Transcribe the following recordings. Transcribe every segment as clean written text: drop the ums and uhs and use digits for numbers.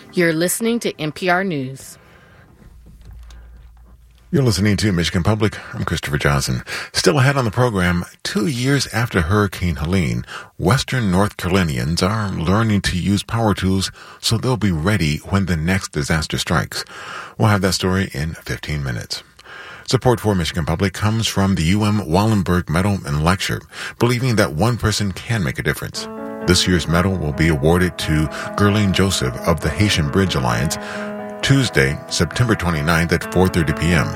You're listening to NPR News. You're listening to Michigan Public. I'm Christopher Johnson. Still ahead on the program, 2 years after Hurricane Helene, Western North Carolinians are learning to use power tools so they'll be ready when the next disaster strikes. We'll have that story in 15 minutes. Support for Michigan Public comes from the UM Wallenberg Medal and Lecture, believing that one person can make a difference. This year's medal will be awarded to Gerlene Joseph of the Haitian Bridge Alliance Tuesday, September 29th at 4:30 p.m.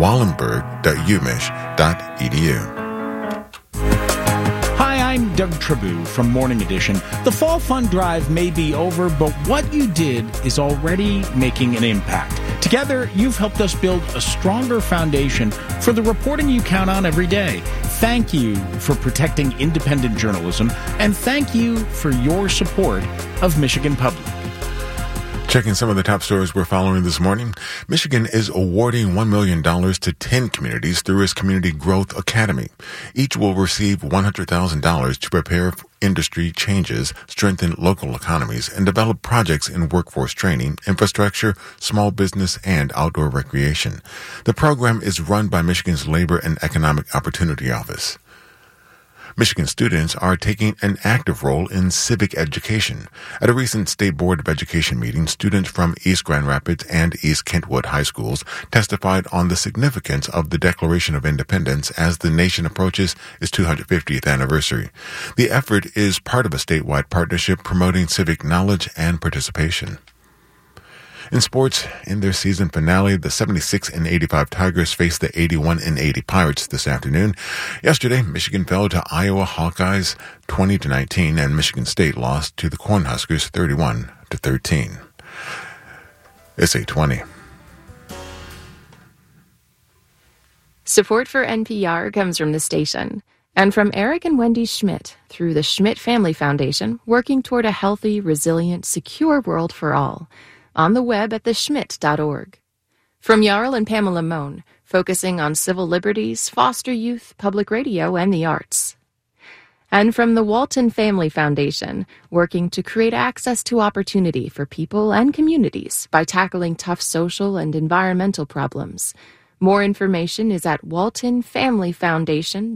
wallenberg.umich.edu. Hi, I'm Doug Trabue from Morning Edition. The Fall Fund Drive may be over, but what you did is already making an impact. Together, you've helped us build a stronger foundation for the reporting you count on every day. Thank you for protecting independent journalism, and thank you for your support of Michigan Public. Checking some of the top stories we're following this morning. Michigan is awarding $1 million to 10 communities through its Community Growth Academy. Each will receive $100,000 to prepare for industry changes, strengthen local economies, and develop projects in workforce training, infrastructure, small business, and outdoor recreation. The program is run by Michigan's Labor and Economic Opportunity Office. Michigan students are taking an active role in civic education. At a recent State Board of Education meeting, students from East Grand Rapids and East Kentwood High Schools testified on the significance of the Declaration of Independence as the nation approaches its 250th anniversary. The effort is part of a statewide partnership promoting civic knowledge and participation. In sports, in their season finale, the 76-85 Tigers faced the 81-80 Pirates this afternoon. Yesterday, Michigan fell to Iowa Hawkeyes 20-19, and Michigan State lost to the Cornhuskers 31-13. It's 8:20. Support for NPR comes from the station and from Eric and Wendy Schmidt through the Schmidt Family Foundation, working toward a healthy, resilient, secure world for all. On the web at theschmidt.org. From Jarl and Pamela Mohn, focusing on civil liberties, foster youth, public radio, and the arts. And from the Walton Family Foundation, working to create access to opportunity for people and communities by tackling tough social and environmental problems. More information is at waltonfamilyfoundation.org.